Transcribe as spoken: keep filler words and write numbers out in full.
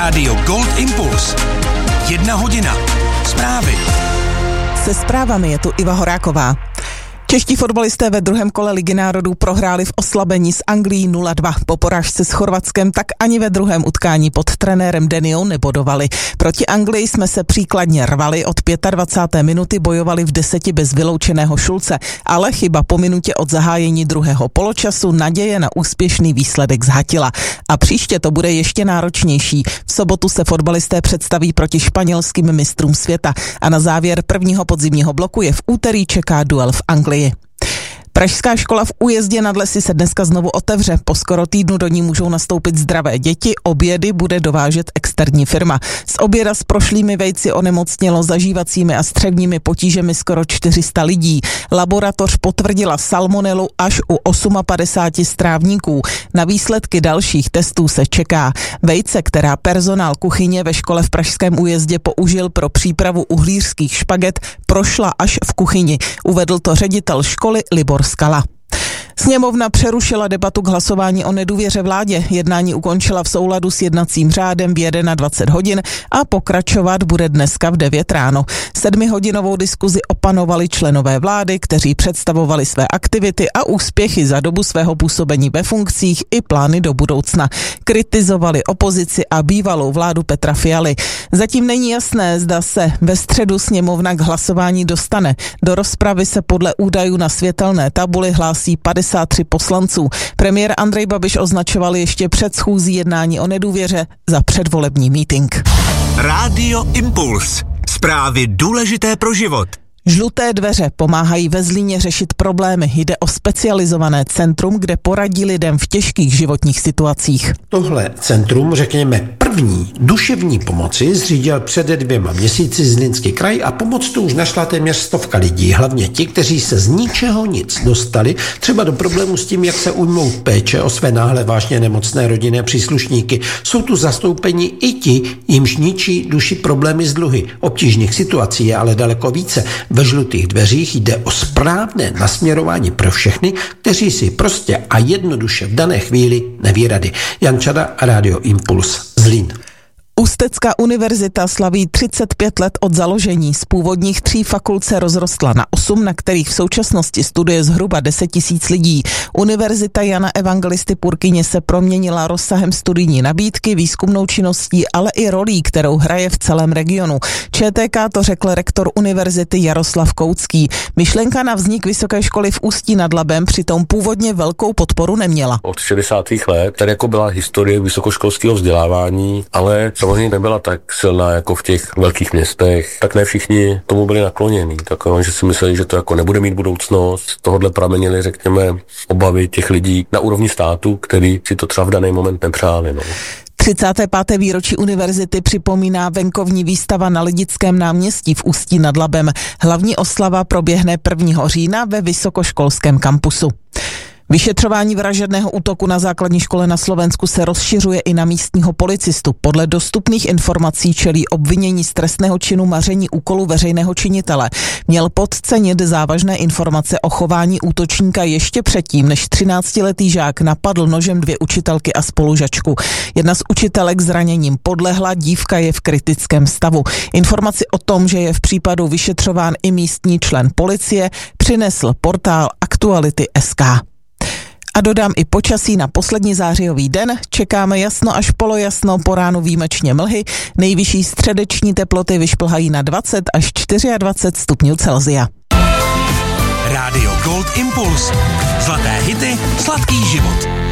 Rádio Gold Impuls. Jedna hodina. Zprávy. Se zprávami je tu Iva Horáková. Čeští fotbalisté ve druhém kole Ligy národů prohráli v oslabení s Anglií nula dva. Po porážce s Chorvatskem tak ani ve druhém utkání pod trenérem Deniou nebodovali. Proti Anglii jsme se příkladně rvali, od dvacáté páté minuty bojovali v deseti bez vyloučeného Šulce, ale chyba po minutě od zahájení druhého poločasu naděje na úspěšný výsledek zhatila. A příště to bude ještě náročnější. V sobotu se fotbalisté představí proti španělským mistrům světa a na závěr prvního podzimního bloku je v úterý čeká duel v Anglii. Pražská škola v Újezdě nad Lesy se dneska znovu otevře. Po skoro týdnu do ní můžou nastoupit zdravé děti, obědy bude dovážet externí firma. Z oběda s prošlými vejci onemocnělo zažívacími a střevními potížemi skoro čtyři sta lidí. Laboratoř potvrdila salmonelu až u padesáti osmi strávníků. Na výsledky dalších testů se čeká. Vejce, která personál kuchyně ve škole v Pražském Újezdě použil pro přípravu uhlířských špaget, prošla až v kuchyni. Uvedl to ředitel školy Libor Skala. Sněmovna přerušila debatu k hlasování o nedůvěře vládě. Jednání ukončila v souladu s jednacím řádem v dvacet jedna hodin a pokračovat bude dneska v devět ráno. Sedmihodinovou diskuzi opanovali členové vlády, kteří představovali své aktivity a úspěchy za dobu svého působení ve funkcích i plány do budoucna. Kritizovali opozici a bývalou vládu Petra Fialy. Zatím není jasné, zda se ve středu sněmovna k hlasování dostane. Do rozpravy se podle údajů na světelné tabuli hlásí padesát tři poslanců. Premiér Andrej Babiš označoval ještě před schůzí jednání o nedůvěře za předvolební mítink. Rádio Impuls. Zprávy důležité pro život. Žluté dveře pomáhají ve Zlíně řešit problémy. Jde o specializované centrum, kde poradí lidem v těžkých životních situacích. Tohle centrum, řekněme první duševní pomoci, zřídil před dvěma měsíci Zlínský kraj a pomoc tu už našla téměř stovka lidí. Hlavně ti, kteří se z ničeho nic dostali, třeba do problému s tím, jak se ujmout péče o své náhle vážně nemocné rodinné příslušníky. Jsou tu zastoupeni i ti, jimž ničí duši problémy z dluhy. Obtížných situací je ale daleko více. Ve žlutých dveřích jde o správné nasměrování pro všechny, kteří si prostě a jednoduše v dané chvíli neví rady. Jan Čada, Rádio Impuls, Zlín. Ústecká univerzita slaví třicet pět let od založení. Z původních tří fakult se rozrostla na osm, na kterých v současnosti studuje zhruba deset tisíc lidí. Univerzita Jana Evangelisty Purkyně se proměnila rozsahem studijní nabídky, výzkumnou činností, ale i rolí, kterou hraje v celém regionu. ČTK to řekl rektor univerzity Jaroslav Koucký. Myšlenka na vznik vysoké školy v Ústí nad Labem přitom původně velkou podporu neměla. Od šedesátých let tady jako byla historie vysokoškolského vzdělávání, ale samozřejmě nebyla tak silná jako v těch velkých městech, tak ne všichni tomu byli naklonění. Tak, že si mysleli, že to jako nebude mít budoucnost. Z tohohle pramenily, řekněme, obavy těch lidí na úrovni státu, který si to třeba v daný moment nepřáli. No. třicáté páté výročí univerzity připomíná venkovní výstava na Lidickém náměstí v Ústí nad Labem. Hlavní oslava proběhne prvního října ve vysokoškolském kampusu. Vyšetřování vražedného útoku na základní škole na Slovensku se rozšiřuje i na místního policistu. Podle dostupných informací čelí obvinění z trestného činu maření úkolu veřejného činitele. Měl podcenit závažné informace o chování útočníka ještě předtím, než třináctiletý žák napadl nožem dvě učitelky a spolužačku. Jedna z učitelek zraněním podlehla, dívka je v kritickém stavu. Informaci o tom, že je v případu vyšetřován i místní člen policie, přinesl portál Aktuality tečka es ká. A dodám i počasí na poslední zářijový den. Čekáme jasno až polojasno, po ránu výjimečně mlhy. Nejvyšší středeční teploty vyšplhají na dvacet až dvacet čtyři stupňů Celsia. Rádio Gold Impuls. Zlaté hity, sladký život.